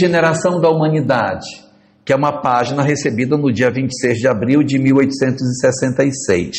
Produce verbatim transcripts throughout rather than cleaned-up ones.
regeneração da humanidade, que é uma página recebida no dia vinte e seis de abril de mil oitocentos e sessenta e seis.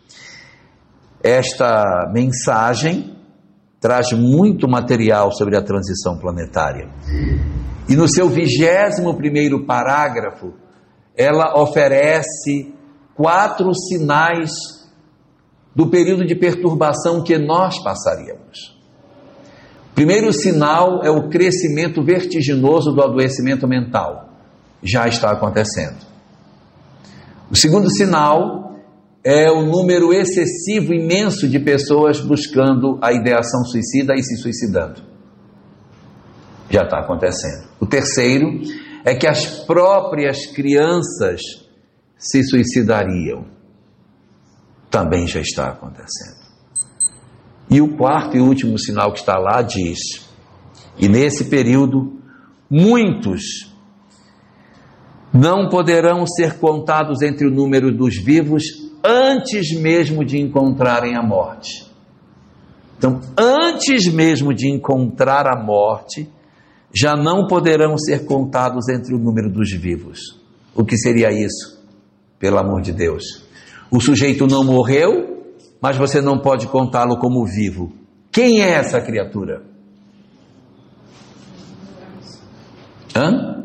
Esta mensagem traz muito material sobre a transição planetária. E no seu vigésimo primeiro parágrafo, ela oferece quatro sinais do período de perturbação que nós passaríamos. O primeiro sinal é o crescimento vertiginoso do adoecimento mental. Já está acontecendo. O segundo sinal é o número excessivo, imenso de pessoas buscando a ideação suicida e se suicidando. Já está acontecendo. O terceiro é que as próprias crianças se suicidariam. Também já está acontecendo. E o quarto e último sinal que está lá diz: e nesse período, muitos não poderão ser contados entre o número dos vivos antes mesmo de encontrarem a morte. Então, antes mesmo de encontrar a morte, já não poderão ser contados entre o número dos vivos. O que seria isso? Pelo amor de Deus. O sujeito não morreu, mas você não pode contá-lo como vivo. Quem é essa criatura? Hã?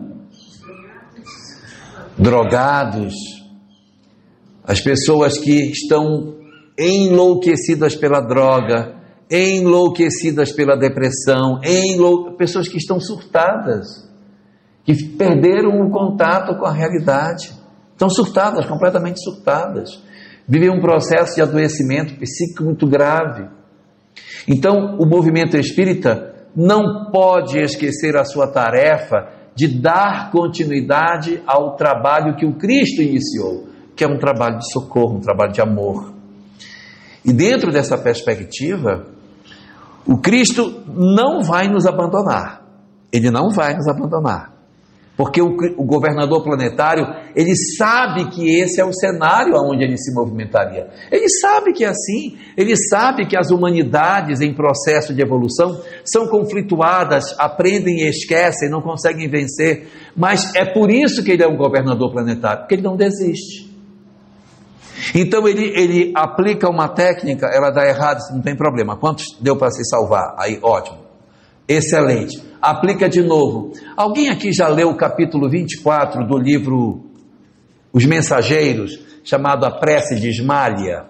Drogados. As pessoas que estão enlouquecidas pela droga, enlouquecidas pela depressão, enlou... pessoas que estão surtadas, que perderam o contato com a realidade, estão surtadas, completamente surtadas, vivem um processo de adoecimento psíquico muito grave. Então, o movimento espírita não pode esquecer a sua tarefa de dar continuidade ao trabalho que o Cristo iniciou, que é um trabalho de socorro, um trabalho de amor. E dentro dessa perspectiva, o Cristo não vai nos abandonar. Ele não vai nos abandonar. Porque o, o governador planetário, ele sabe que esse é o cenário onde ele se movimentaria. Ele sabe que é assim. Ele sabe que as humanidades em processo de evolução são conflituadas, aprendem e esquecem, não conseguem vencer. Mas é por isso que ele é um governador planetário, porque ele não desiste. Então ele, ele aplica uma técnica, ela dá errado, não tem problema. Quantos deu para se salvar? Aí, ótimo. Excelente. Aplica de novo. Alguém aqui já leu o capítulo vinte e quatro do livro Os Mensageiros, chamado A Prece de Ismália?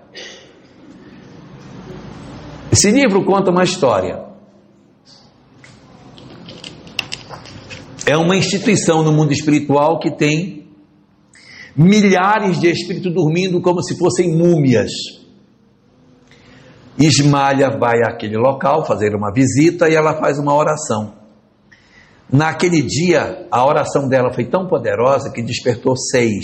Esse livro conta uma história. É uma instituição no mundo espiritual que tem milhares de espíritos dormindo como se fossem múmias. Ismália vai àquele local fazer uma visita e ela faz uma oração. Naquele dia, a oração dela foi tão poderosa que despertou seis.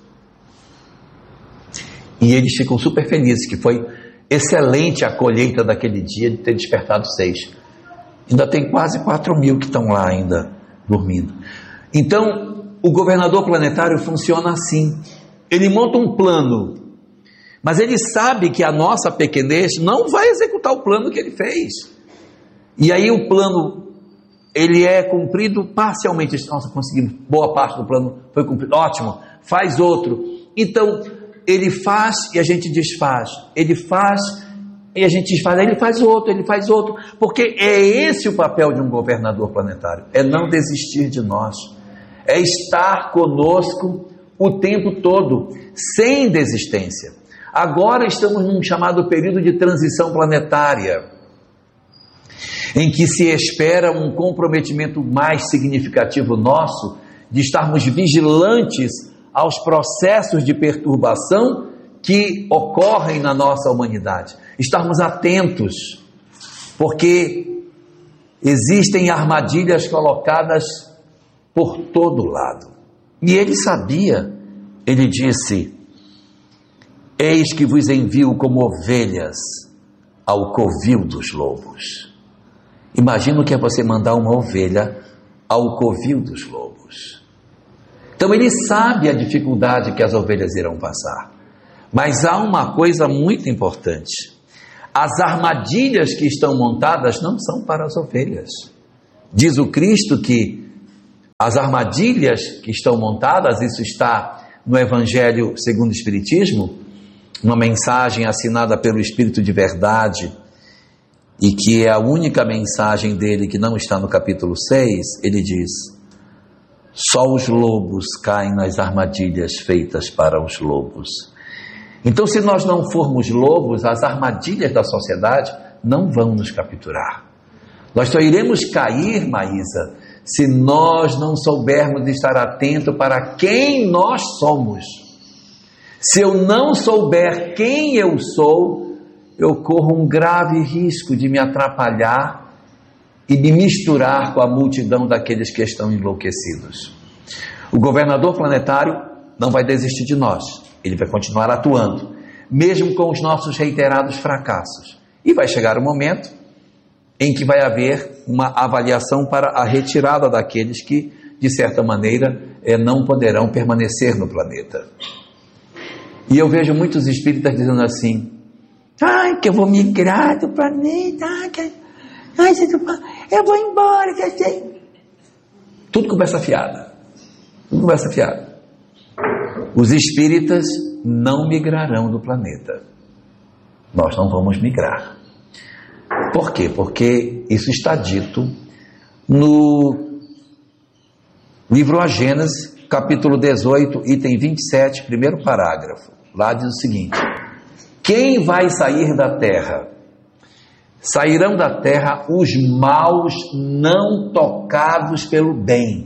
E eles ficam super felizes, que foi excelente a colheita daquele dia de ter despertado seis. Ainda tem quase quatro mil que estão lá ainda dormindo. Então, o governador planetário funciona assim. Ele monta um plano, mas ele sabe que a nossa pequenez não vai executar o plano que ele fez. E aí o plano, ele é cumprido parcialmente. Nossa, conseguimos, boa parte do plano foi cumprido. Ótimo, faz outro. Então, ele faz e a gente desfaz. Ele faz e a gente desfaz. Ele faz outro, ele faz outro. Porque é esse o papel de um governador planetário. É não desistir de nós. É estar conosco o tempo todo, sem desistência. Agora estamos num chamado período de transição planetária, em que se espera um comprometimento mais significativo nosso, de estarmos vigilantes aos processos de perturbação que ocorrem na nossa humanidade. Estarmos atentos, porque existem armadilhas colocadas por todo lado. E ele sabia, ele disse: eis que vos envio como ovelhas ao covil dos lobos. Imagina o que é você mandar uma ovelha ao covil dos lobos. Então ele sabe a dificuldade que as ovelhas irão passar. Mas há uma coisa muito importante: as armadilhas que estão montadas não são para as ovelhas. Diz o Cristo que as armadilhas que estão montadas, isso está no Evangelho segundo o Espiritismo, uma mensagem assinada pelo Espírito de Verdade, e que é a única mensagem dele que não está no capítulo seis, ele diz: só os lobos caem nas armadilhas feitas para os lobos. Então, se nós não formos lobos, as armadilhas da sociedade não vão nos capturar. Nós só iremos cair, Maísa, se nós não soubermos estar atento para quem nós somos. Se eu não souber quem eu sou, eu corro um grave risco de me atrapalhar e me misturar com a multidão daqueles que estão enlouquecidos. O governador planetário não vai desistir de nós, ele vai continuar atuando, mesmo com os nossos reiterados fracassos. E vai chegar o momento em que vai haver uma avaliação para a retirada daqueles que, de certa maneira, não poderão permanecer no planeta. E eu vejo muitos espíritas dizendo assim: ai, que eu vou migrar do planeta, ai, que, ai, eu vou embora. Que... Tudo conversa fiada. Tudo conversa fiada. Os espíritas não migrarão do planeta. Nós não vamos migrar. Por quê? Porque isso está dito no livro A Gênesis, capítulo dezoito, item vinte e sete, primeiro parágrafo. Lá diz o seguinte: quem vai sair da terra? Sairão da terra os maus não tocados pelo bem.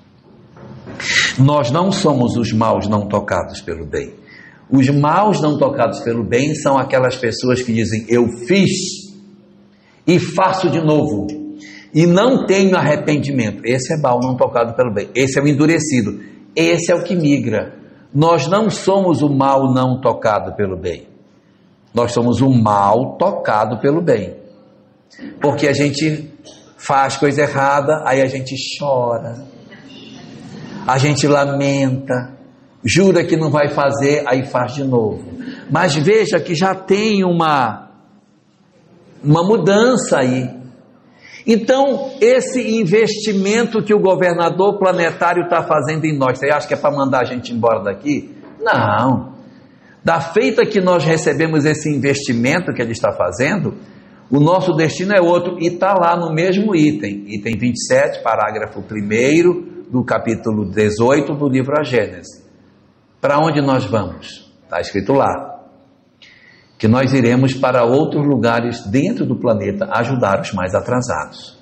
Nós não somos os maus não tocados pelo bem. Os maus não tocados pelo bem são aquelas pessoas que dizem: eu fiz e faço de novo, e não tenho arrependimento. Esse é mal não tocado pelo bem. Esse é o endurecido. Esse é o que migra. Nós não somos o mal não tocado pelo bem. Nós somos o mal tocado pelo bem. Porque a gente faz coisa errada, aí a gente chora, a gente lamenta, jura que não vai fazer, aí faz de novo. Mas veja que já tem uma, uma mudança aí. Então, esse investimento que o governador planetário está fazendo em nós, você acha que é para mandar a gente embora daqui? Não. Da feita que nós recebemos esse investimento que ele está fazendo, o nosso destino é outro, e está lá no mesmo item, item vinte e sete, parágrafo primeiro do capítulo dezoito do livro A Gênesis. Para onde nós vamos? Está escrito lá que nós iremos para outros lugares dentro do planeta ajudar os mais atrasados.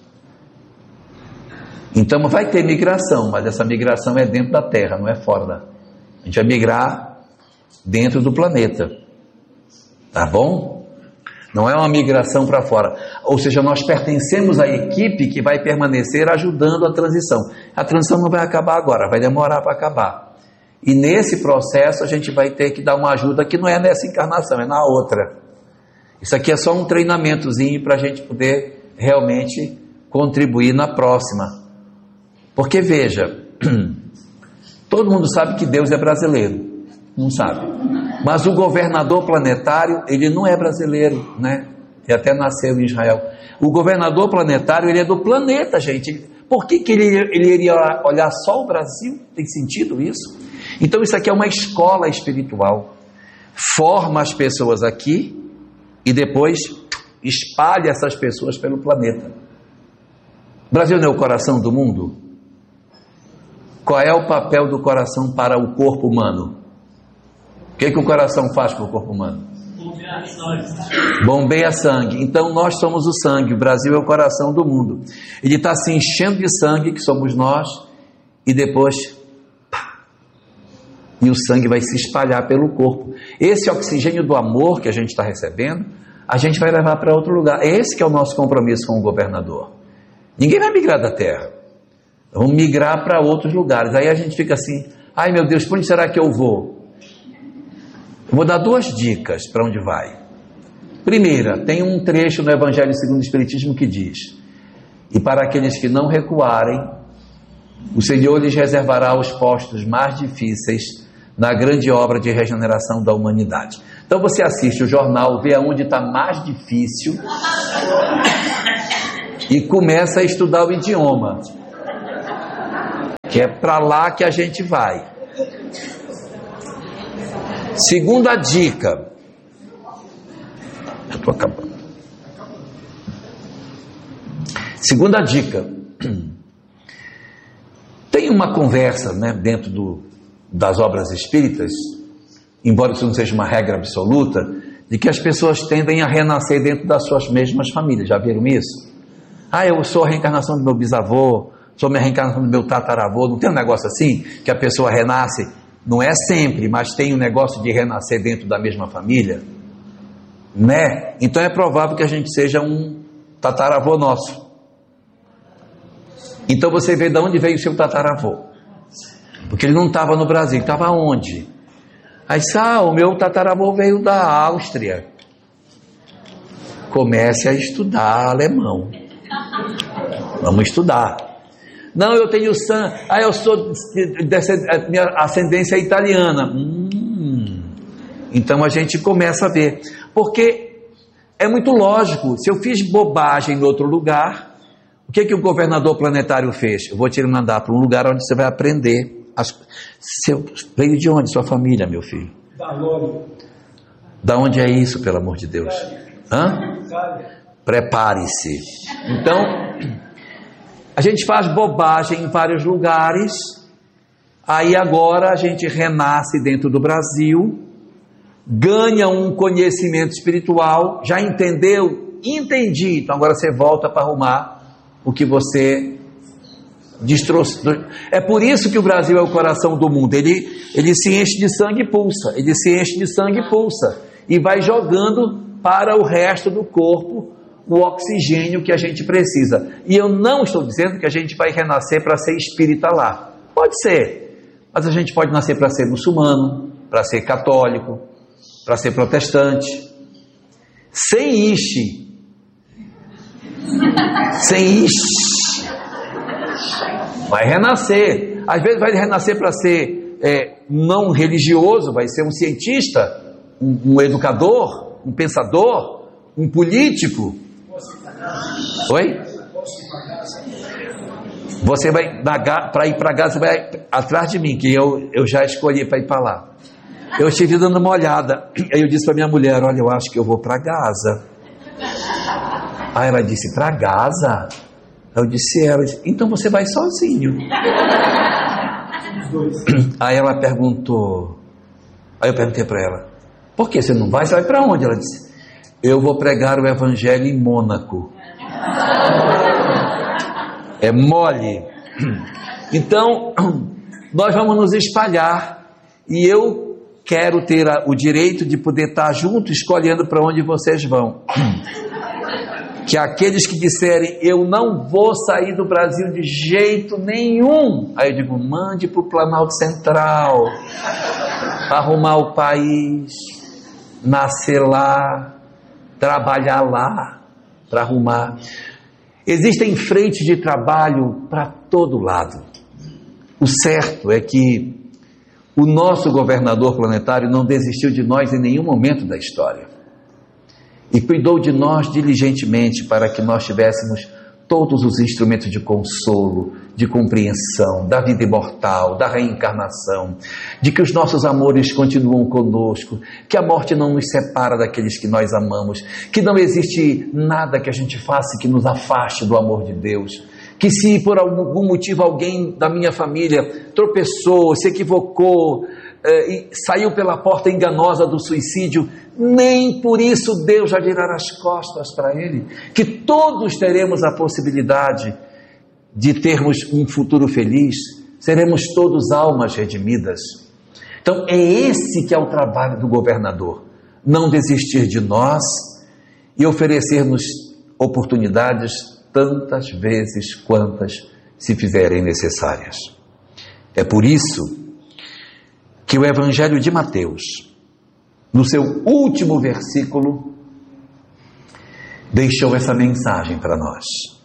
Então vai ter migração, mas essa migração é dentro da Terra, não é fora da... A gente vai migrar dentro do planeta, tá bom? Não é uma migração para fora, ou seja, nós pertencemos à equipe que vai permanecer ajudando a transição. A transição não vai acabar agora, vai demorar para acabar. E nesse processo a gente vai ter que dar uma ajuda que não é nessa encarnação, é na outra. Isso aqui é só um treinamentozinho para a gente poder realmente contribuir na próxima. Porque veja, todo mundo sabe que Deus é brasileiro, não sabe? Mas o governador planetário, ele não é brasileiro, né? Ele até nasceu em Israel. O governador planetário, ele é do planeta, gente. Por que, que ele, ele iria olhar só o Brasil? Tem sentido isso? Então isso aqui é uma escola espiritual, forma as pessoas aqui e depois espalha essas pessoas pelo planeta. O Brasil não é o coração do mundo? Qual é o papel do coração para o corpo humano? O que, que o coração faz para o corpo humano? Bombeia sangue. Bombeia sangue. Então nós somos o sangue, o Brasil é o coração do mundo. Ele está se enchendo de sangue, que somos nós, e depois... e o sangue vai se espalhar pelo corpo. Esse oxigênio do amor que a gente está recebendo, a gente vai levar para outro lugar. Esse que é o nosso compromisso com o governador. Ninguém vai migrar da terra. Vamos migrar para outros lugares. Aí a gente fica assim: ai meu Deus, para onde será que eu vou? Eu vou dar duas dicas para onde vai. Primeira, tem um trecho no Evangelho segundo o Espiritismo que diz: e para aqueles que não recuarem, o Senhor lhes reservará os postos mais difíceis na grande obra de regeneração da humanidade. Então você assiste o jornal, vê aonde está mais difícil e começa a estudar o idioma. que é para lá que a gente vai. Segunda dica. Eu estou acabando. Segunda dica. Tem uma conversa, né, dentro do, das obras espíritas, embora isso não seja uma regra absoluta, de que as pessoas tendem a renascer dentro das suas mesmas famílias. Já viram isso? Ah, eu sou a reencarnação do meu bisavô, sou a reencarnação do meu tataravô. Não tem um negócio assim, que a pessoa renasce, não é sempre, mas tem um negócio de renascer dentro da mesma família? Né? Então é provável que a gente seja um tataravô nosso. Então você vê de onde veio o seu tataravô. Porque ele não estava no Brasil, estava onde? Aí, ah, o meu tataravô veio da Áustria. Comece a estudar alemão. Vamos estudar. Não, eu tenho sangue. Ah, eu sou. Minha ascendência é italiana. Hum, então a gente começa a ver. Porque é muito lógico. Se eu fiz bobagem em outro lugar, o que, que o governador planetário fez? Eu vou te mandar para um lugar onde você vai aprender. As... Seu... Veio de onde? Sua família, meu filho? Da Lore. Da onde é isso, pelo amor de Deus? Hã? Prepare-se. Então, a gente faz bobagem em vários lugares, aí agora a gente renasce dentro do Brasil, ganha um conhecimento espiritual, já entendeu? Entendi. Então agora você volta para arrumar o que você destroçou. É por isso que o Brasil é o coração do mundo. Ele, ele se enche de sangue e pulsa. Ele se enche de sangue e pulsa. E vai jogando para o resto do corpo o oxigênio que a gente precisa. E eu não estou dizendo que a gente vai renascer para ser espírita lá. Pode ser. Mas a gente pode nascer para ser muçulmano, para ser católico, para ser protestante. Sem ishi. Sem ishi. Vai renascer. Às vezes vai renascer para ser é, não religioso, vai ser um cientista, um, um educador, um pensador, um político. Oi? Você vai para ir para Gaza, você vai atrás de mim, que eu, eu já escolhi para ir para lá. Eu estive dando uma olhada. Aí eu disse para minha mulher: olha, eu acho que eu vou para Gaza. Aí ela disse: para Gaza? Eu disse: ela disse, então você vai sozinho. Aí ela perguntou. Aí eu perguntei para ela: por que você não vai? Você vai para onde? Ela disse: eu vou pregar o evangelho em Mônaco. É mole. Então nós vamos nos espalhar, e eu quero ter a, o direito de poder estar junto, escolhendo para onde vocês vão. Que aqueles que disserem: eu não vou sair do Brasil de jeito nenhum, aí eu digo: mande para o Planalto Central, para arrumar o país, nascer lá, trabalhar lá, para arrumar. Existem frentes de trabalho para todo lado. O certo é que o nosso governador planetário não desistiu de nós em nenhum momento da história. E cuidou de nós diligentemente para que nós tivéssemos todos os instrumentos de consolo, de compreensão, da vida imortal, da reencarnação, de que os nossos amores continuam conosco, que a morte não nos separa daqueles que nós amamos, que não existe nada que a gente faça que nos afaste do amor de Deus, que se por algum motivo alguém da minha família tropeçou, se equivocou, eh, e saiu pela porta enganosa do suicídio, nem por isso Deus já virará as costas para ele, que todos teremos a possibilidade de termos um futuro feliz, seremos todos almas redimidas. Então é esse que é o trabalho do governador, não desistir de nós e oferecer-nos oportunidades tantas vezes quantas se fizerem necessárias. É por isso que o Evangelho de Mateus, no seu último versículo, deixou essa mensagem para nós.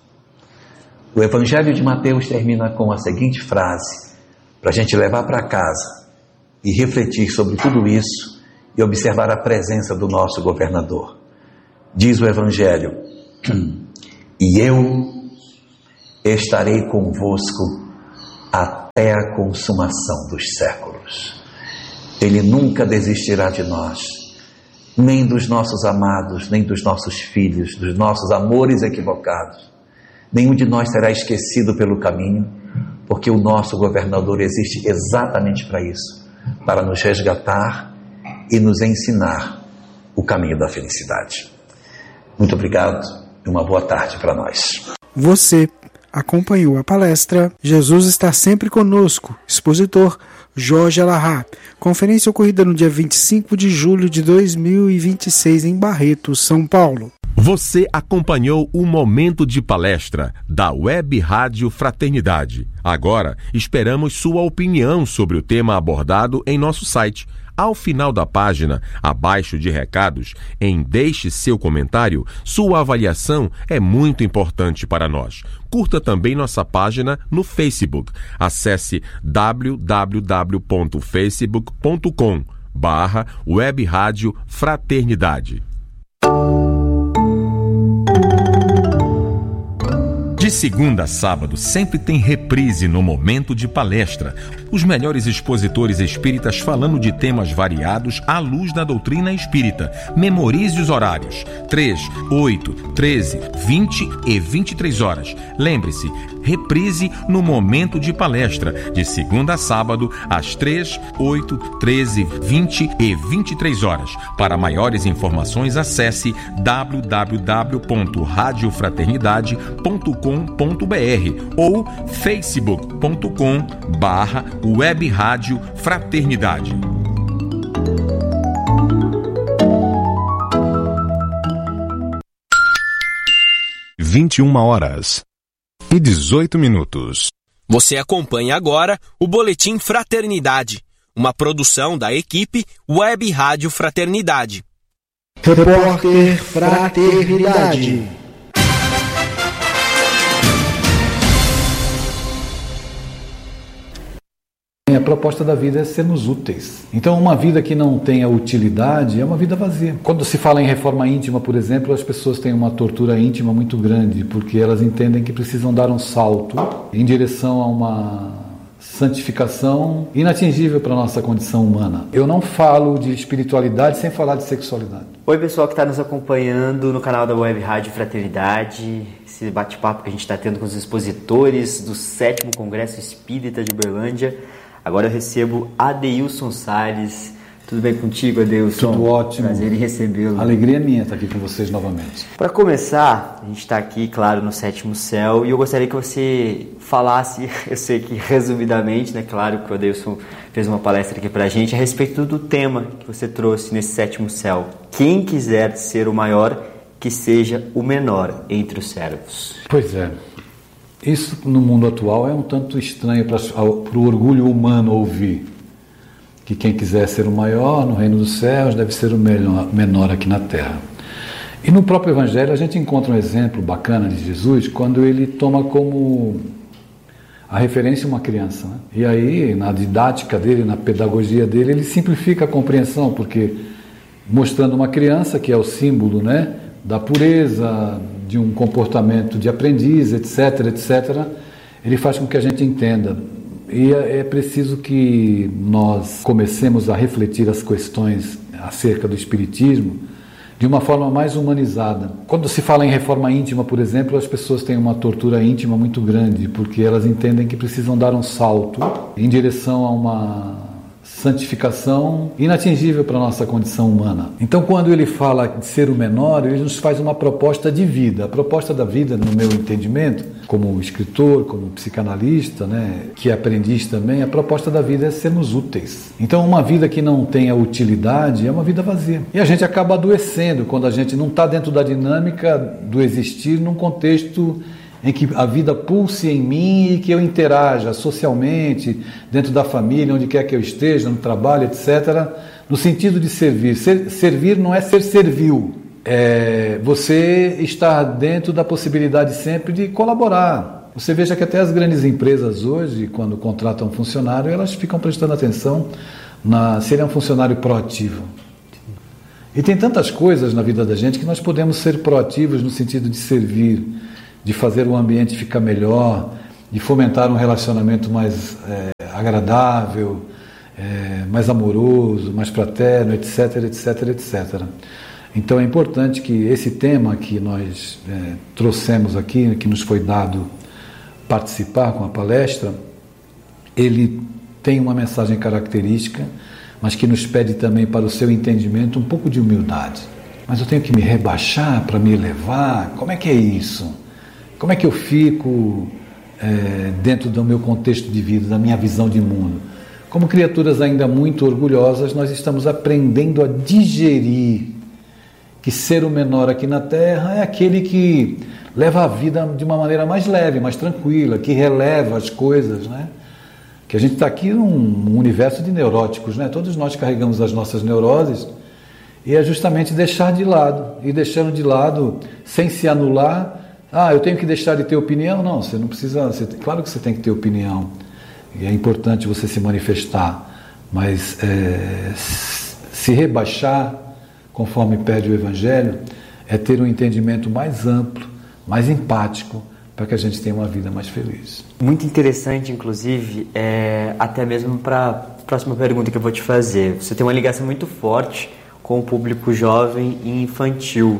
O Evangelho de Mateus termina com a seguinte frase, para a gente levar para casa e refletir sobre tudo isso e observar a presença do nosso governador. Diz o Evangelho: e eu estarei convosco até até a consumação dos séculos. Ele nunca desistirá de nós, nem dos nossos amados, nem dos nossos filhos, dos nossos amores equivocados. Nenhum de nós será esquecido pelo caminho, porque o nosso governador existe exatamente para isso, para nos resgatar e nos ensinar o caminho da felicidade. Muito obrigado e uma boa tarde para nós. Você acompanhou a palestra Jesus está sempre conosco, expositor Jorge Alahá. Conferência ocorrida no dia vinte e cinco de julho de dois mil e vinte e seis em Barretos, São Paulo. Você acompanhou o Momento de Palestra da Web Rádio Fraternidade. Agora, esperamos sua opinião sobre o tema abordado em nosso site. Ao final da página, abaixo de recados, em Deixe seu comentário, sua avaliação é muito importante para nós. Curta também nossa página no Facebook. Acesse w w w ponto facebook ponto com barra Web Rádio Fraternidade. De segunda a sábado, sempre tem reprise no Momento de Palestra. Os melhores expositores espíritas falando de temas variados à luz da doutrina espírita. Memorize os horários: três, oito, treze, vinte e vinte e três horas. Lembre-se, reprise no Momento de Palestra, de segunda a sábado, às três, oito, treze, vinte e vinte e três horas. Para maiores informações, acesse w w w ponto rádio fraternidade ponto com ponto b r ou facebook ponto com barra Web Rádio Fraternidade. vinte e uma horas e dezoito minutos. Você acompanha agora o Boletim Fraternidade, uma produção da equipe Web Rádio Fraternidade. Repórter Fraternidade. A proposta da vida é sermos úteis. Então, uma vida que não tenha utilidade é uma vida vazia. Quando se fala em reforma íntima, por exemplo, as pessoas têm uma tortura íntima muito grande, porque elas entendem que precisam dar um salto em direção a uma santificação inatingível para a nossa condição humana. Eu não falo de espiritualidade sem falar de sexualidade. Oi, pessoal que está nos acompanhando no canal da Web Rádio Fraternidade. Esse bate-papo que a gente está tendo com os expositores do sétimo Congresso Espírita de Uberlândia. Agora eu recebo Adeilson Salles. Tudo bem contigo, Adeilson? Tudo ótimo. Prazer em recebê-lo. Alegria minha estar aqui com vocês novamente. Para começar, a gente está aqui, claro, no Sétimo Céu, e eu gostaria que você falasse, eu sei que resumidamente, né, claro que o Adeilson fez uma palestra aqui para a gente, a respeito do tema que você trouxe nesse Sétimo Céu. Quem quiser ser o maior, que seja o menor entre os servos. Pois é. Isso, no mundo atual, é um tanto estranho para o orgulho humano ouvir que quem quiser ser o maior no reino dos céus deve ser o menor, menor aqui na terra. E no próprio Evangelho a gente encontra um exemplo bacana de Jesus quando ele toma como a referência uma criança, né? E aí, na didática dele, na pedagogia dele, ele simplifica a compreensão, porque mostrando uma criança, que é o símbolo, né, da pureza, de um comportamento de aprendiz, etc, etcétera, ele faz com que a gente entenda. E é preciso que nós comecemos a refletir as questões acerca do Espiritismo de uma forma mais humanizada. Quando se fala em reforma íntima, por exemplo, as pessoas têm uma tortura íntima muito grande, porque elas entendem que precisam dar um salto em direção a uma santificação inatingível para a nossa condição humana. Então, quando ele fala de ser o menor, ele nos faz uma proposta de vida. A proposta da vida, no meu entendimento, como escritor, como psicanalista, né, que é aprendiz também, a proposta da vida é sermos úteis. Então, uma vida que não tenha utilidade é uma vida vazia. E a gente acaba adoecendo quando a gente não está dentro da dinâmica do existir num contexto em que a vida pulse em mim e que eu interaja socialmente, dentro da família, onde quer que eu esteja, no trabalho, etcétera, no sentido de servir. Ser, servir não é ser servil, é você estar dentro da possibilidade sempre de colaborar. Você veja que até as grandes empresas hoje, quando contratam um funcionário, elas ficam prestando atenção na, se ele é um funcionário proativo. E tem tantas coisas na vida da gente que nós podemos ser proativos no sentido de servir, de fazer o ambiente ficar melhor, de fomentar um relacionamento mais é, agradável, é, mais amoroso, mais fraterno, etc, etc, etcétera. Então é importante que esse tema que nós é, trouxemos aqui, que nos foi dado participar com a palestra, ele tem uma mensagem característica, mas que nos pede também para o seu entendimento um pouco de humildade. Mas eu tenho que me rebaixar para me elevar? Como é que é isso? Como é que eu fico é, dentro do meu contexto de vida, da minha visão de mundo? Como criaturas ainda muito orgulhosas, nós estamos aprendendo a digerir que ser o menor aqui na Terra é aquele que leva a vida de uma maneira mais leve, mais tranquila, que releva as coisas, né? Que a gente está aqui num, num universo de neuróticos, né? Todos nós carregamos as nossas neuroses, e é justamente deixar de lado, e deixando de lado sem se anular. Ah, eu tenho que deixar de ter opinião? Não, você não precisa, você, claro que você tem que ter opinião, e é importante você se manifestar, mas é, se rebaixar, conforme pede o Evangelho, é ter um entendimento mais amplo, mais empático, para que a gente tenha uma vida mais feliz. Muito interessante, inclusive, é, até mesmo para a próxima pergunta que eu vou te fazer. Você tem uma ligação muito forte com o público jovem e infantil.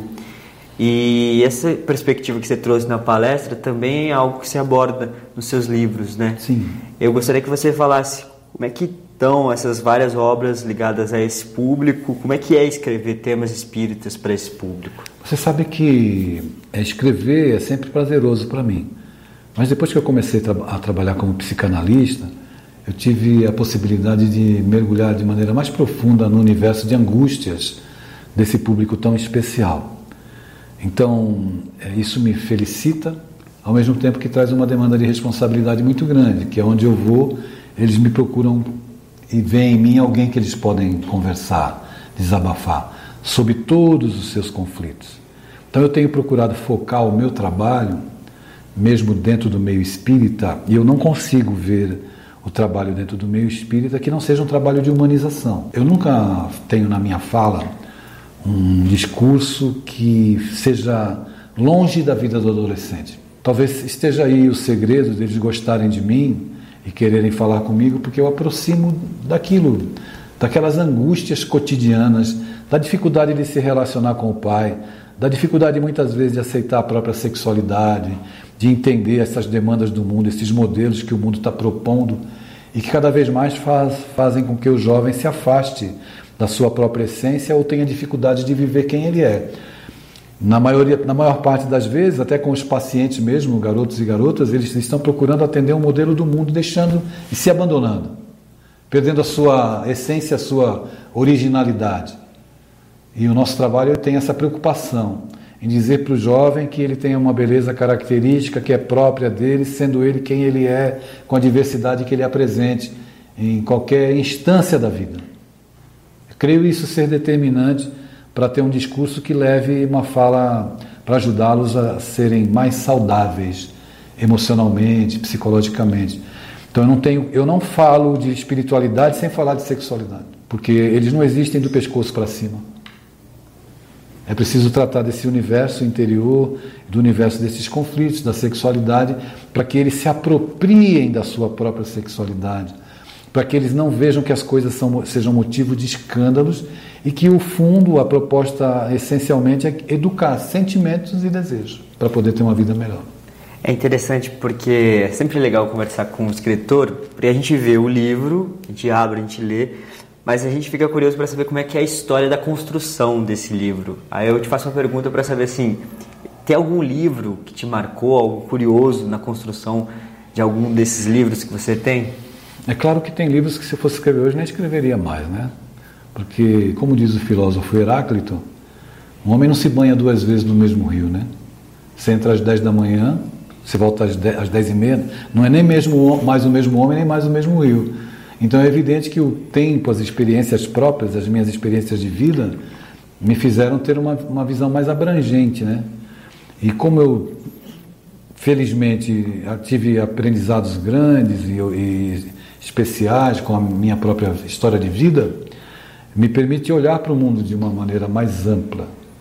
E essa perspectiva que você trouxe na palestra também é algo que você aborda nos seus livros, né? Sim. Eu gostaria que você falasse como é que estão essas várias obras ligadas a esse público, como é que é escrever temas espíritas para esse público? Você sabe que escrever é sempre prazeroso para mim, mas depois que eu comecei a trabalhar como psicanalista, eu tive a possibilidade de mergulhar de maneira mais profunda no universo de angústias desse público tão especial. Então, isso me felicita, ao mesmo tempo que traz uma demanda de responsabilidade muito grande, que é onde eu vou, eles me procuram e veem em mim alguém que eles podem conversar, desabafar, sobre todos os seus conflitos. Então eu tenho procurado focar o meu trabalho, mesmo dentro do meio espírita, e eu não consigo ver o trabalho dentro do meio espírita que não seja um trabalho de humanização. Eu nunca tenho na minha fala um discurso que seja longe da vida do adolescente. Talvez esteja aí o segredo deles gostarem de mim e quererem falar comigo, porque eu aproximo daquilo, daquelas angústias cotidianas, da dificuldade de se relacionar com o pai, da dificuldade muitas vezes de aceitar a própria sexualidade, de entender essas demandas do mundo, esses modelos que o mundo está propondo e que cada vez mais faz, fazem com que o jovem se afaste da sua própria essência ou tenha dificuldade de viver quem ele é. Na, maioria, na maior parte das vezes, até com os pacientes mesmo, garotos e garotas, eles estão procurando atender um modelo do mundo, deixando e se abandonando, perdendo a sua essência, a sua originalidade. E o nosso trabalho tem essa preocupação em dizer para o jovem que ele tem uma beleza característica que é própria dele, sendo ele quem ele é, com a diversidade que ele apresente em qualquer instância da vida. Eu creio isso ser determinante para ter um discurso que leve uma fala para ajudá-los a serem mais saudáveis emocionalmente, psicologicamente. Então eu não tenho, eu não falo de espiritualidade sem falar de sexualidade, porque eles não existem do pescoço para cima. É preciso tratar desse universo interior, do universo desses conflitos, da sexualidade, para que eles se apropriem da sua própria sexualidade, para que eles não vejam que as coisas são, sejam motivo de escândalos e que o fundo, a proposta essencialmente é educar sentimentos e desejos para poder ter uma vida melhor. É interessante porque é sempre legal conversar com o escritor, porque a gente vê o livro, a gente abre, a gente lê, mas a gente fica curioso para saber como é que é a história da construção desse livro. Aí eu te faço uma pergunta para saber assim, tem algum livro que te marcou, algo curioso na construção de algum desses livros que você tem? É claro que tem livros que se eu fosse escrever hoje nem escreveria mais, né? Porque, como diz o filósofo Heráclito, um homem não se banha duas vezes no mesmo rio, né? Você entra às dez da manhã, você volta às dez, às dez e meia, não é nem mesmo, mais o mesmo homem, nem mais o mesmo rio. Então é evidente que o tempo, as experiências próprias, as minhas experiências de vida, me fizeram ter uma, uma visão mais abrangente, né? E como eu, felizmente, tive aprendizados grandes e, e especiais com a minha própria história de vida, me permite olhar para o mundo de uma maneira mais ampla.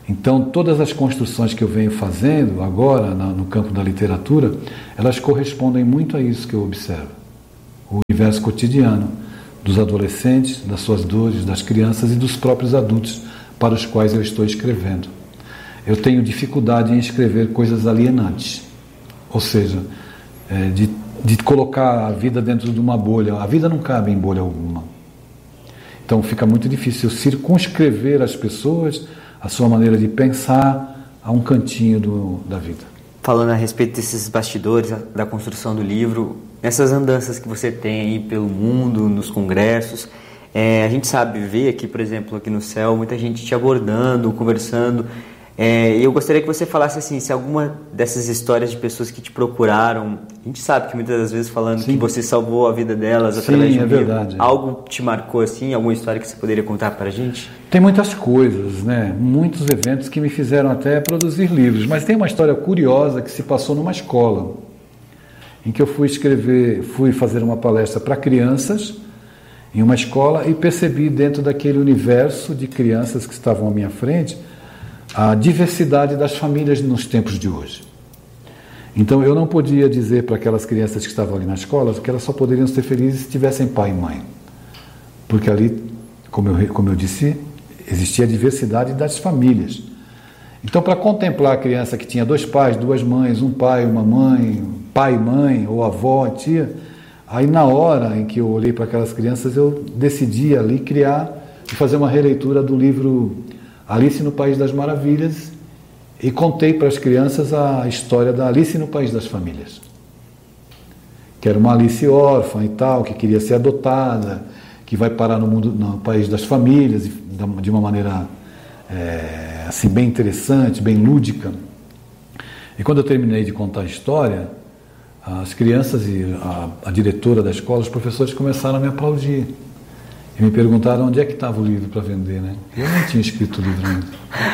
Então, todas as construções que eu venho fazendo agora no campo da literatura, elas correspondem muito a isso que eu observo. O universo cotidiano dos adolescentes, das suas dores, das crianças e dos próprios adultos para os quais eu estou escrevendo. Eu tenho dificuldade em escrever coisas alienantes, ou seja, é, de, de colocar a vida dentro de uma bolha. A vida não cabe em bolha alguma. Então fica muito difícil circunscrever as pessoas, a sua maneira de pensar, a um cantinho do, da vida. Falando a respeito desses bastidores, da construção do livro, nessas andanças que você tem aí pelo mundo, nos congressos, é, a gente sabe ver aqui, por exemplo, aqui no céu, muita gente te abordando, conversando. É, eu gostaria que você falasse assim, se alguma dessas histórias de pessoas que te procuraram, a gente sabe que muitas das vezes falando Sim. que você salvou a vida delas através Sim, de um é livro, verdade. Algo te marcou assim, alguma história que você poderia contar para a gente? Tem muitas coisas, né? Muitos eventos que me fizeram até produzir livros, mas tem uma história curiosa que se passou numa escola, em que eu fui escrever, fui fazer uma palestra para crianças em uma escola e percebi dentro daquele universo de crianças que estavam à minha frente a diversidade das famílias nos tempos de hoje. Então eu não podia dizer para aquelas crianças que estavam ali na escola que elas só poderiam ser felizes se tivessem pai e mãe, porque ali, como eu, como eu disse, existia a diversidade das famílias. Então, para contemplar a criança que tinha dois pais, duas mães, um pai, uma mãe, pai e mãe, ou avó, tia, aí na hora em que eu olhei para aquelas crianças, eu decidi ali criar e fazer uma releitura do livro Alice no País das Maravilhas e contei para as crianças a história da Alice no País das Famílias, que era uma Alice órfã e tal, que queria ser adotada, que vai parar no mundo, no País das Famílias de uma maneira é, assim, bem interessante, bem lúdica. E quando eu terminei de contar a história, as crianças e a, a diretora da escola, os professores começaram a me aplaudir. E me perguntaram onde é que estava o livro para vender, né? Eu não tinha escrito o livro ainda.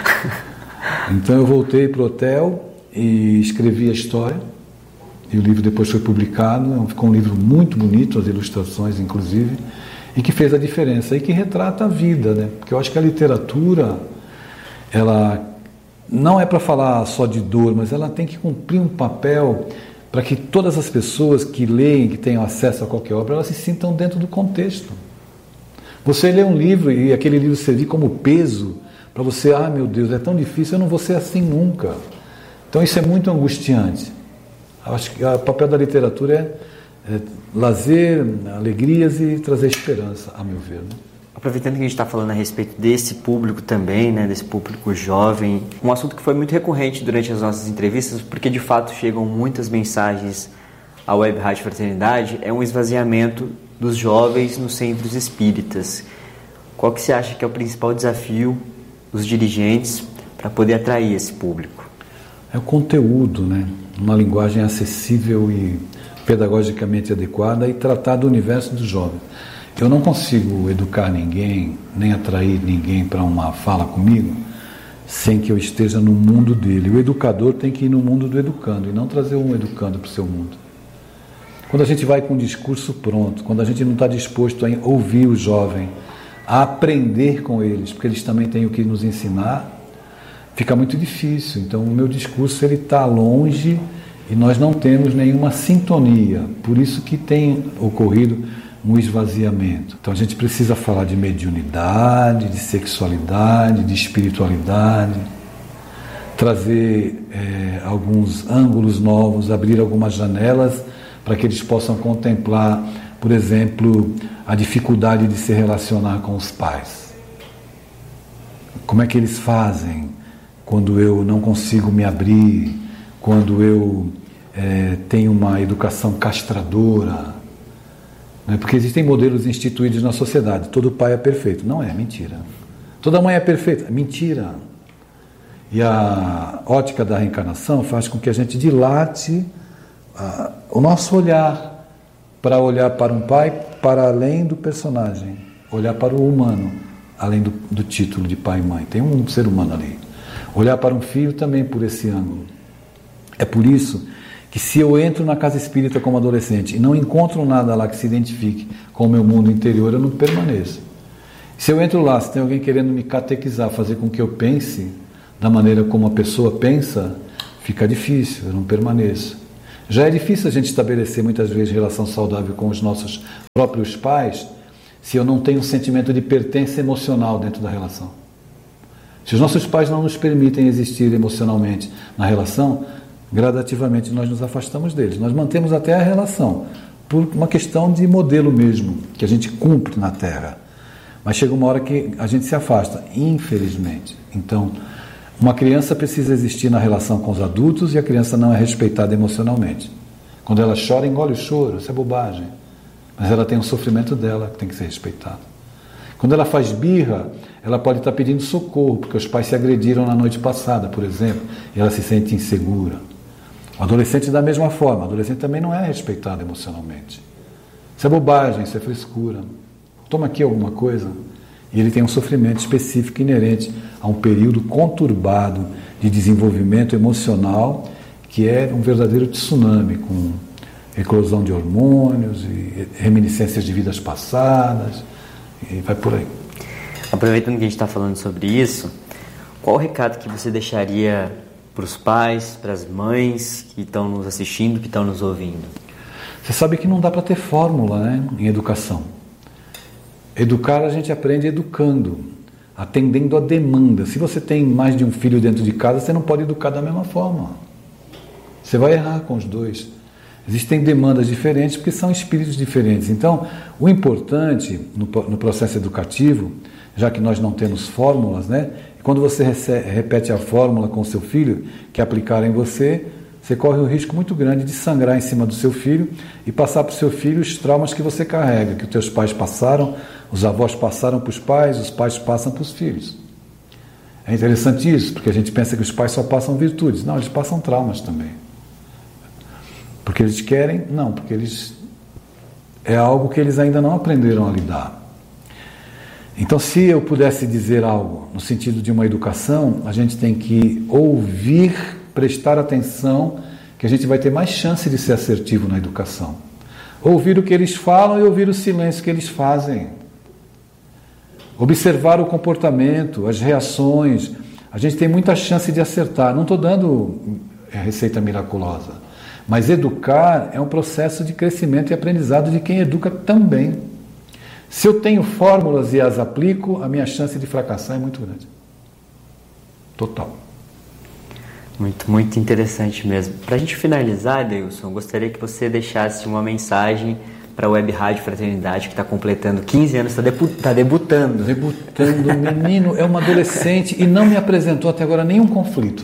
Então eu voltei para o hotel e escrevi a história. E o livro depois foi publicado. Ficou um livro muito bonito, as ilustrações inclusive, e que fez a diferença e que retrata a vida, né? Porque eu acho que a literatura, ela não é para falar só de dor, mas ela tem que cumprir um papel para que todas as pessoas que leem, que tenham acesso a qualquer obra, elas se sintam dentro do contexto. Você lê um livro e aquele livro servir como peso para você, ah, meu Deus, é tão difícil, eu não vou ser assim nunca. Então isso é muito angustiante. Eu acho que o papel da literatura é, é lazer, alegrias e trazer esperança, a meu ver, né? Aproveitando que a gente está falando a respeito desse público também, né, desse público jovem, um assunto que foi muito recorrente durante as nossas entrevistas, porque de fato chegam muitas mensagens à Web Rádio Fraternidade, é um esvaziamento dos jovens nos centros espíritas. Qual que você acha que é o principal desafio dos dirigentes para poder atrair esse público? É o conteúdo, né? Uma linguagem acessível e pedagogicamente adequada e tratar do universo dos jovens. Eu não consigo educar ninguém, nem atrair ninguém para uma fala comigo, sem que eu esteja no mundo dele. O educador tem que ir no mundo do educando e não trazer um educando para o seu mundo. Quando a gente vai com o discurso pronto, quando a gente não está disposto a ouvir o jovem, a aprender com eles, porque eles também têm o que nos ensinar, fica muito difícil. Então o meu discurso está longe e nós não temos nenhuma sintonia. Por isso que tem ocorrido um esvaziamento. Então a gente precisa falar de mediunidade, de sexualidade, de espiritualidade, trazer é, alguns ângulos novos, abrir algumas janelas para que eles possam contemplar, por exemplo, a dificuldade de se relacionar com os pais. Como é que eles fazem quando eu não consigo me abrir, quando eu é, tenho uma educação castradora? Né? Porque existem modelos instituídos na sociedade. Todo pai é perfeito. Não é, mentira. Toda mãe é perfeita. Mentira. E a ótica da reencarnação faz com que a gente dilate a, o nosso olhar para olhar para um pai para além do personagem, olhar para o humano, além do, do título de pai e mãe. Tem um ser humano ali. Olhar para um filho também por esse ângulo. É por isso que se eu entro na casa espírita como adolescente e não encontro nada lá que se identifique com o meu mundo interior, eu não permaneço. Se eu entro lá, se tem alguém querendo me catequizar, fazer com que eu pense da maneira como a pessoa pensa, fica difícil, eu não permaneço. Já é difícil a gente estabelecer muitas vezes relação saudável com os nossos próprios pais se eu não tenho um sentimento de pertença emocional dentro da relação. Se os nossos pais não nos permitem existir emocionalmente na relação, gradativamente nós nos afastamos deles. Nós mantemos até a relação, por uma questão de modelo mesmo, que a gente cumpre na Terra. Mas chega uma hora que a gente se afasta, infelizmente. Então, uma criança precisa existir na relação com os adultos e a criança não é respeitada emocionalmente. Quando ela chora, engole o choro, isso é bobagem. Mas ela tem um sofrimento dela que tem que ser respeitado. Quando ela faz birra, ela pode estar pedindo socorro, porque os pais se agrediram na noite passada, por exemplo, e ela se sente insegura. O adolescente da mesma forma, o adolescente também não é respeitado emocionalmente. Isso é bobagem, isso é frescura. Toma aqui alguma coisa. E ele tem um sofrimento específico inerente a um período conturbado de desenvolvimento emocional, que é um verdadeiro tsunami, com eclosão de hormônios e reminiscências de vidas passadas, e vai por aí. Aproveitando que a gente está falando sobre isso, qual o recado que você deixaria para os pais, para as mães que estão nos assistindo, que estão nos ouvindo? Você sabe que não dá para ter fórmula, né, em educação. Educar a gente aprende educando, atendendo a demanda. Se você tem mais de um filho dentro de casa, você não pode educar da mesma forma. Você vai errar com os dois. Existem demandas diferentes porque são espíritos diferentes. Então, o importante no, no processo educativo, já que nós não temos fórmulas, né? Quando você recebe, repete a fórmula com o seu filho, que aplicar em você, você corre um risco muito grande de sangrar em cima do seu filho e passar para o seu filho os traumas que você carrega, que os teus pais passaram, os avós passaram para os pais, os pais passam para os filhos. É interessante isso, porque a gente pensa que os pais só passam virtudes. Não, eles passam traumas também. Porque eles querem? Não, porque eles é algo que eles ainda não aprenderam a lidar. Então, se eu pudesse dizer algo no sentido de uma educação, a gente tem que ouvir, prestar atenção, que a gente vai ter mais chance de ser assertivo na educação. Ouvir o que eles falam e ouvir o silêncio que eles fazem. Observar o comportamento, as reações. A gente tem muita chance de acertar. Não estou dando receita miraculosa. Mas educar é um processo de crescimento e aprendizado de quem educa também. Se eu tenho fórmulas e as aplico, a minha chance de fracassar é muito grande. Total. Muito, muito interessante mesmo. Para a gente finalizar, Deilson, gostaria que você deixasse uma mensagem para a Web Rádio Fraternidade, que está completando quinze anos, está debu- tá debutando. Debutando, o menino é uma adolescente e não me apresentou até agora nenhum conflito.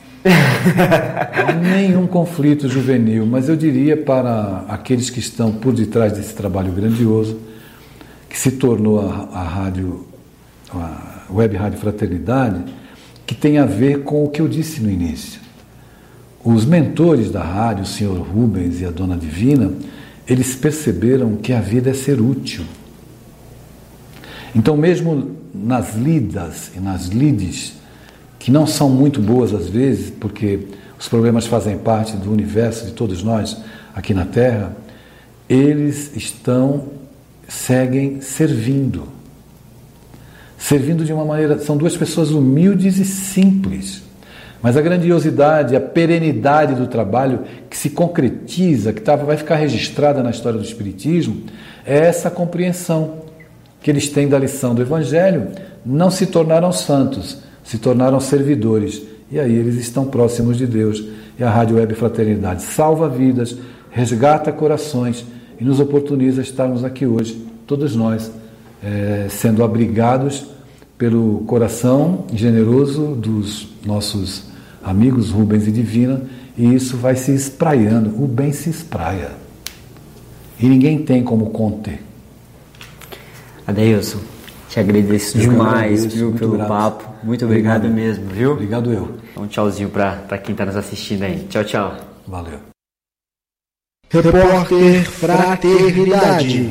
Nenhum conflito juvenil, mas eu diria para aqueles que estão por detrás desse trabalho grandioso, que se tornou a, a rádio, a Web Rádio Fraternidade, que tem a ver com o que eu disse no início. Os mentores da rádio, o senhor Rubens e a dona Divina, eles perceberam que a vida é ser útil. Então, mesmo nas lidas e nas lides, que não são muito boas às vezes, porque os problemas fazem parte do universo de todos nós aqui na Terra, eles estão, seguem servindo. Servindo de uma maneira... São duas pessoas humildes e simples. Mas a grandiosidade, a perenidade do trabalho que se concretiza, que tá, vai ficar registrada na história do Espiritismo, é essa compreensão que eles têm da lição do Evangelho. Não se tornaram santos, se tornaram servidores. E aí eles estão próximos de Deus. E a Rádio Web Fraternidade salva vidas, resgata corações e nos oportuniza estarmos aqui hoje, todos nós, é, sendo abrigados pelo coração generoso dos nossos amigos Rubens e Divina, e isso vai se espraiando. O bem se espraia. E ninguém tem como conter. Adeilson, te agradeço eu demais agradeço, viu, pelo grato. papo. Muito obrigado, obrigado mesmo, viu? Obrigado eu. Um tchauzinho para quem está nos assistindo aí. Tchau, tchau. Valeu. Repórter Fraternidade.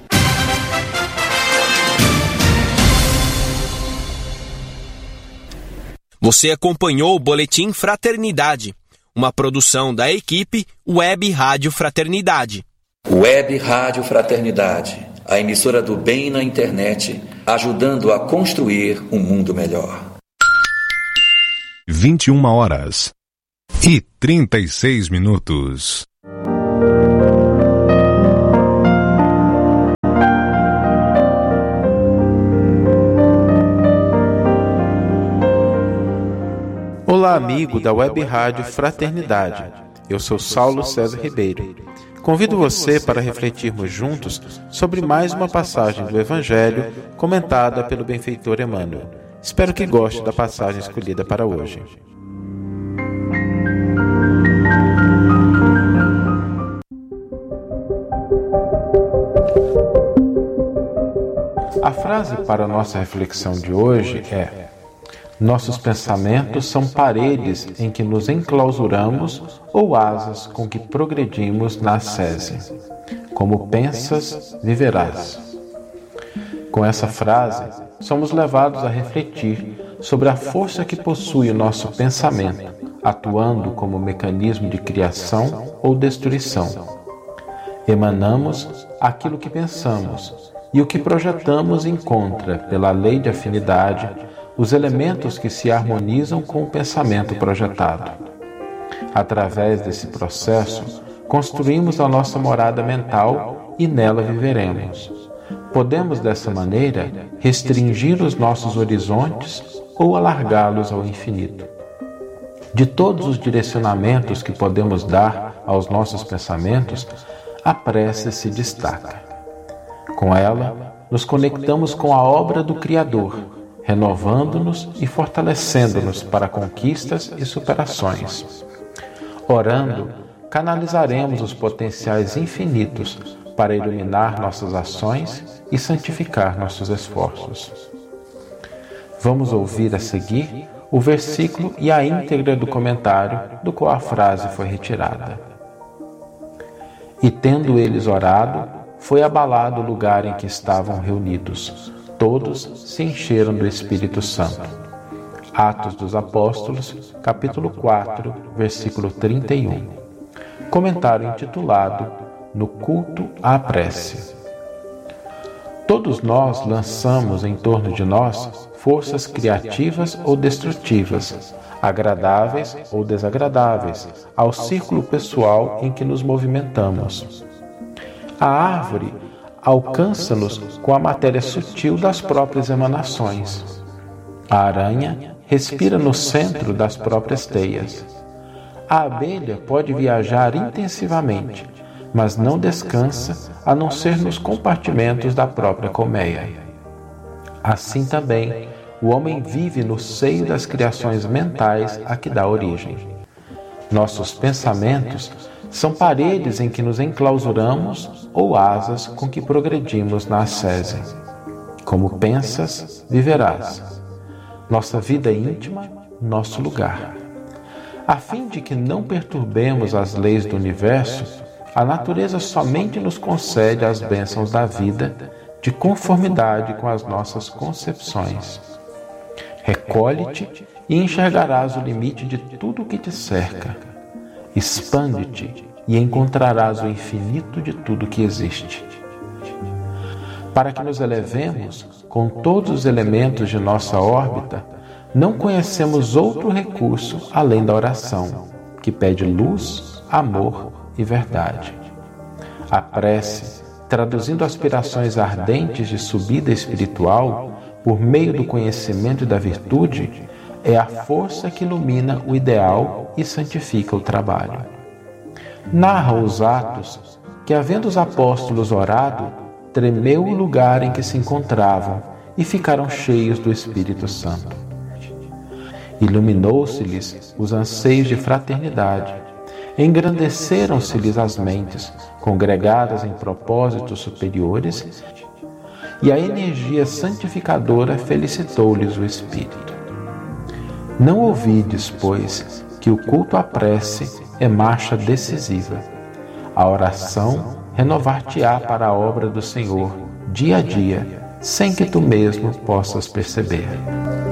Você acompanhou o Boletim Fraternidade, uma produção da equipe Web Rádio Fraternidade. Web Rádio Fraternidade, a emissora do bem na internet, ajudando a construir um mundo melhor. vinte e uma horas e trinta e seis minutos. Olá, amigo da Web Rádio Fraternidade. Eu sou Saulo César Ribeiro. Convido você para refletirmos juntos sobre mais uma passagem do Evangelho comentada pelo benfeitor Emmanuel. Espero que goste da passagem escolhida para hoje. A frase para a nossa reflexão de hoje é: nossos pensamentos são paredes em que nos enclausuramos ou asas com que progredimos na ascese. Como pensas, viverás. Com essa frase, somos levados a refletir sobre a força que possui o nosso pensamento, atuando como mecanismo de criação ou destruição. Emanamos aquilo que pensamos, e o que projetamos encontra, pela lei de afinidade, os elementos que se harmonizam com o pensamento projetado. Através desse processo, construímos a nossa morada mental e nela viveremos. Podemos, dessa maneira, restringir os nossos horizontes ou alargá-los ao infinito. De todos os direcionamentos que podemos dar aos nossos pensamentos, a prece se destaca. Com ela, nos conectamos com a obra do Criador, renovando-nos e fortalecendo-nos para conquistas e superações. Orando, canalizaremos os potenciais infinitos para iluminar nossas ações e santificar nossos esforços. Vamos ouvir a seguir o versículo e a íntegra do comentário do qual a frase foi retirada. E tendo eles orado, foi abalado o lugar em que estavam reunidos. Todos se encheram do Espírito Santo. Atos dos Apóstolos, capítulo quatro, versículo trinta e um. Comentário intitulado No culto à prece. Todos nós lançamos em torno de nós forças criativas ou destrutivas, agradáveis ou desagradáveis, ao círculo pessoal em que nos movimentamos. A árvore alcança-nos com a matéria sutil das próprias emanações. A aranha respira no centro das próprias teias. A abelha pode viajar intensivamente, mas não descansa a não ser nos compartimentos da própria colmeia. Assim também, o homem vive no seio das criações mentais a que dá origem. Nossos pensamentos são paredes em que nos enclausuramos ou asas com que progredimos na ascese. Como pensas, viverás. Nossa vida íntima, nosso lugar. A fim de que não perturbemos as leis do universo, a natureza somente nos concede as bênçãos da vida de conformidade com as nossas concepções. Recolhe-te e enxergarás o limite de tudo o que te cerca. Expande-te e encontrarás o infinito de tudo que existe. Para que nos elevemos com todos os elementos de nossa órbita, não conhecemos outro recurso além da oração, que pede luz, amor e verdade. A prece, traduzindo aspirações ardentes de subida espiritual por meio do conhecimento e da virtude, é a força que ilumina o ideal e santifica o trabalho. Narram os Atos que, havendo os apóstolos orado, tremeu o lugar em que se encontravam e ficaram cheios do Espírito Santo. Iluminou-se-lhes os anseios de fraternidade, engrandeceram-se-lhes as mentes, congregadas em propósitos superiores, e a energia santificadora felicitou-lhes o espírito. Não ouvides, pois, que o culto à prece é marcha decisiva. A oração renovar-te-á para a obra do Senhor, dia a dia, sem que tu mesmo possas perceber.